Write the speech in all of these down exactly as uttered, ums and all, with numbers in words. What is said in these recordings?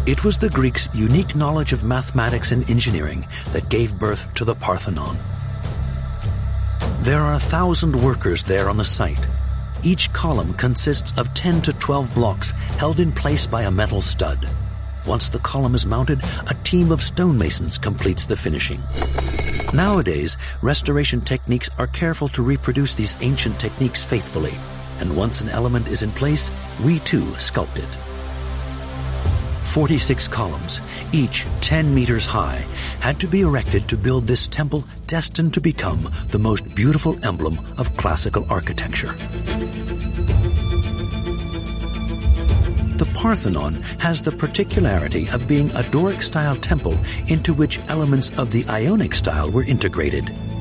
It was the Greeks' unique knowledge of mathematics and engineering that gave birth to the Parthenon. There are a thousand workers there on the site. Each column consists of ten to twelve blocks held in place by a metal stud. Once the column is mounted, a team of stonemasons completes the finishing. Nowadays, restoration techniques are careful to reproduce these ancient techniques faithfully, and once an element is in place, we too sculpt it. forty-six columns, each ten meters high, had to be erected to build this temple destined to become the most beautiful emblem of classical architecture. The Parthenon has the particularity of being a Doric-style temple into which elements of the Ionic style were integrated.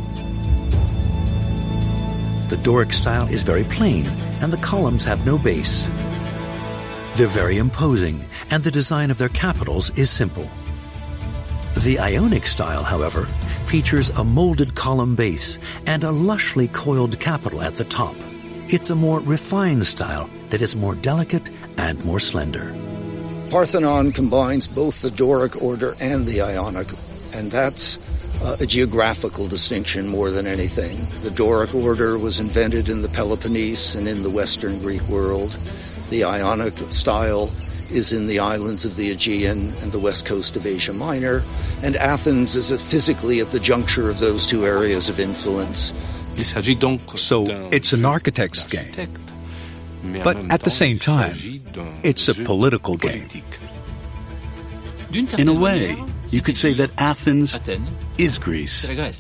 The Doric style is very plain, and the columns have no base. They're very imposing, and the design of their capitals is simple. The Ionic style, however, features a molded column base and a lushly coiled capital at the top. It's a more refined style that is more delicate and more slender. Parthenon combines both the Doric order and the Ionic, and that's uh, a geographical distinction more than anything. The Doric order was invented in the Peloponnese and in the Western Greek world. The Ionic style is in the islands of the Aegean and the west coast of Asia Minor, and Athens is physically at the juncture of those two areas of influence. So it's an architect's game. But at the same time, it's a political game. In a way, you could say that Athens is Greece.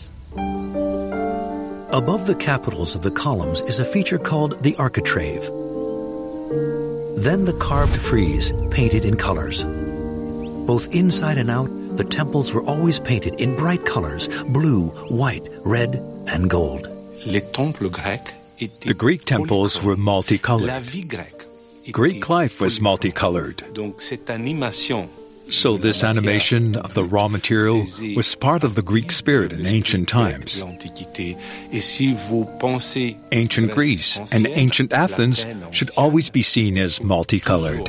Above the capitals of the columns is a feature called the architrave. Then the carved frieze, painted in colors. Both inside and out, the temples were always painted in bright colors: blue, white, red, and gold. The Greek temples were multicolored. Greek life was multicolored. So this animation of the raw material was part of the Greek spirit in ancient times. Ancient Greece and ancient Athens should always be seen as multicolored.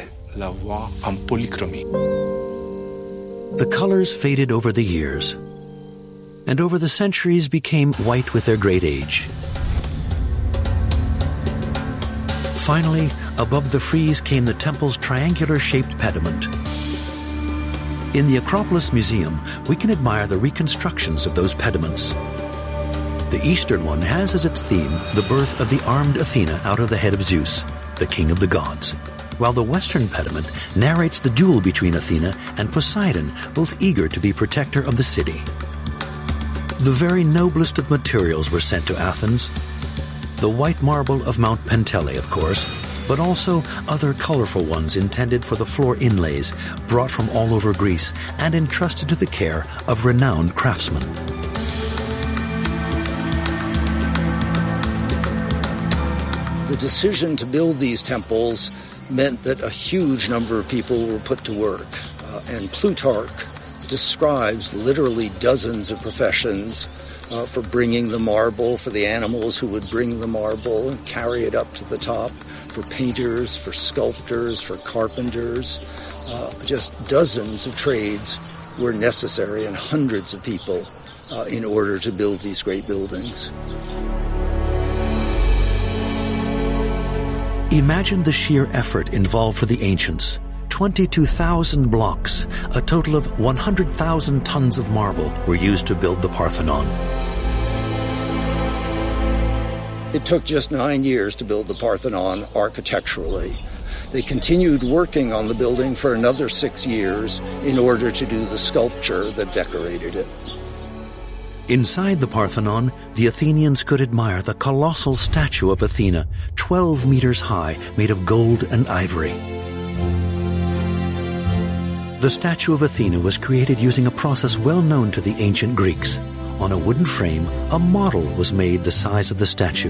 The colors faded over the years, and over the centuries became white with their great age. Finally, above the frieze came the temple's triangular-shaped pediment. In the Acropolis Museum, we can admire the reconstructions of those pediments. The eastern one has as its theme the birth of the armed Athena out of the head of Zeus, the king of the gods, while the western pediment narrates the duel between Athena and Poseidon, both eager to be protector of the city. The very noblest of materials were sent to Athens. The white marble of Mount Pentele, of course, but also other colorful ones intended for the floor inlays, brought from all over Greece and entrusted to the care of renowned craftsmen. The decision to build these temples meant that a huge number of people were put to work, uh, and Plutarch describes literally dozens of professions uh, for bringing the marble, for the animals who would bring the marble and carry it up to the top, for painters, for sculptors, for carpenters. Uh, just dozens of trades were necessary, and hundreds of people uh, in order to build these great buildings. Imagine the sheer effort involved for the ancients. twenty-two thousand blocks, a total of one hundred thousand tons of marble were used to build the Parthenon. It took just nine years to build the Parthenon architecturally. They continued working on the building for another six years in order to do the sculpture that decorated it. Inside the Parthenon, the Athenians could admire the colossal statue of Athena, twelve meters high, made of gold and ivory. The statue of Athena was created using a process well known to the ancient Greeks. On a wooden frame, a model was made the size of the statue.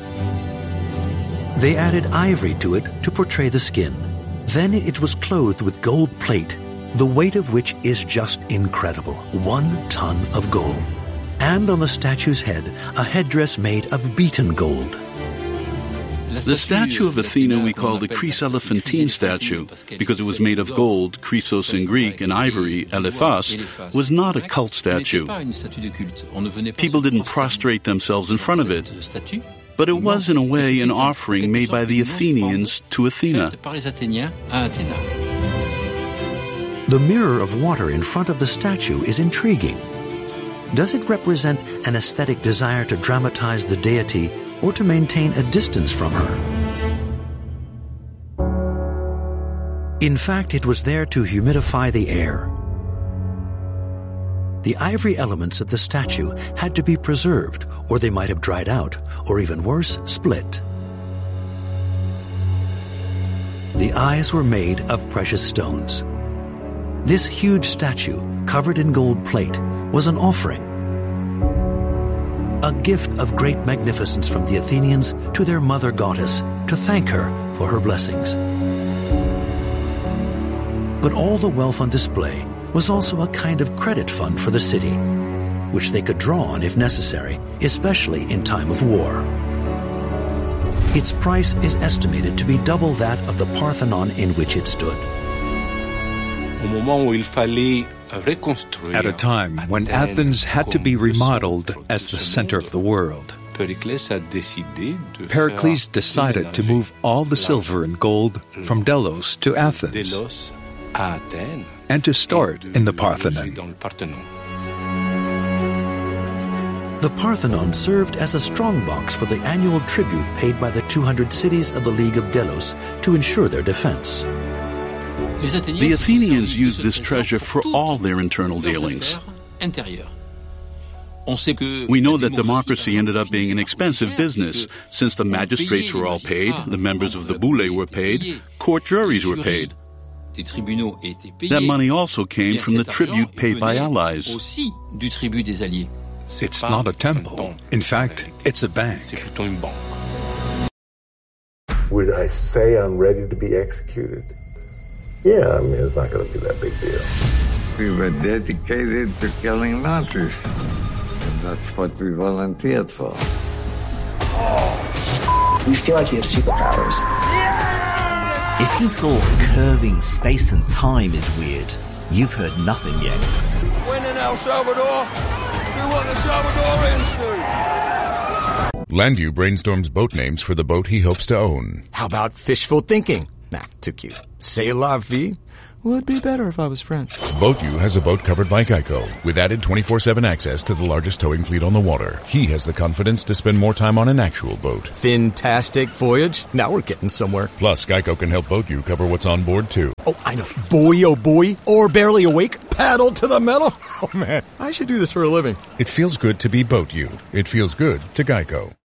They added ivory to it to portray the skin. Then it was clothed with gold plate, the weight of which is just incredible, one ton of gold. And on the statue's head, a headdress made of beaten gold. The statue of Athena we call the Chryselephantine statue because it was made of gold, chrysos in Greek, and ivory, elephas, was not a cult statue. People didn't prostrate themselves in front of it, but it was in a way an offering made by the Athenians to Athena. The mirror of water in front of the statue is intriguing. Does it represent an aesthetic desire to dramatize the deity or to maintain a distance from her? In fact, it was there to humidify the air. The ivory elements of the statue had to be preserved, or they might have dried out, or even worse, split. The eyes were made of precious stones. This huge statue, covered in gold plate, was an offering, a gift of great magnificence from the Athenians to their mother goddess to thank her for her blessings. But all the wealth on display was also a kind of credit fund for the city, which they could draw on if necessary, especially in time of war. Its price is estimated to be double that of the Parthenon in which it stood. At a time when Athens had to be remodeled as the center of the world, Pericles decided to move all the silver and gold from Delos to Athens and to store it in the Parthenon. The Parthenon served as a strongbox for the annual tribute paid by the two hundred cities of the League of Delos to ensure their defense. The Athenians used this treasure for all their internal dealings. We know that democracy ended up being an expensive business, since the magistrates were all paid, the members of the boule were paid, court juries were paid. That money also came from the tribute paid by allies. It's not a temple. In fact, it's a bank. Would I say I'm ready to be executed? Yeah, I mean, it's not going to be that big deal. We were dedicated to killing Nazis, and that's what we volunteered for. You feel like you have superpowers. Yeah! If you thought curving space and time is weird, you've heard nothing yet. When in El Salvador, do what the Salvadorians do. Landu brainstorms boat names for the boat he hopes to own. How about fishful thinking? Nah, too cute. C'est la vie would be better if I was French. BoatU has a boat covered by Geico with added twenty-four seven access to the largest towing fleet on the water. He has the confidence to spend more time on an actual boat. Fantastic voyage. Now we're getting somewhere. Plus, Geico can help BoatU cover what's on board, too. Oh, I know. Boy, oh boy. Or barely awake. Paddle to the metal. Oh, man. I should do this for a living. It feels good to be BoatU. It feels good to Geico.